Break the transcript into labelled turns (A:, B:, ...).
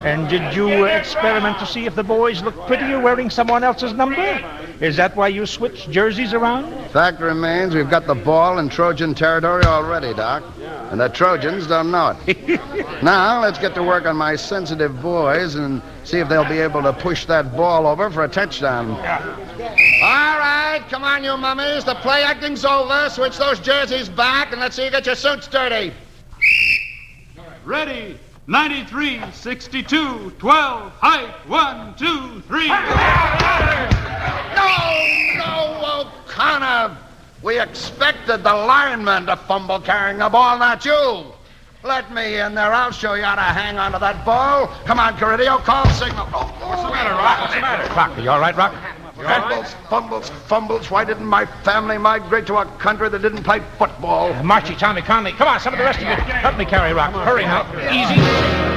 A: And did you experiment to see if the boys look prettier wearing someone else's number? Is that why you switched jerseys around?
B: Fact remains, we've got the ball in Trojan territory already, Doc. And the Trojans don't know it. Now, let's get to work on my sensitive boys and see if they'll be able to push that ball over for a touchdown. All right, come on, you mummies. The play acting's over. Switch those jerseys back, and let's see you get your suits dirty.
C: Ready. 93, 62, 12, height, 1, 2, 3.
B: No, O'Connor. We expected the lineman to fumble carrying the ball, not you. Let me in there. I'll show you how to hang on to that ball. Come on, Caridio, call signal.
A: What's the matter, Rock? What's the matter? Rock, are you all right, Rock?
B: Fumbles. Why didn't my family migrate to a country that didn't play football?
A: Marchie, Tommy, Conley. Come on, some of the rest of you. Help me carry Rock. Hurry now. Easy.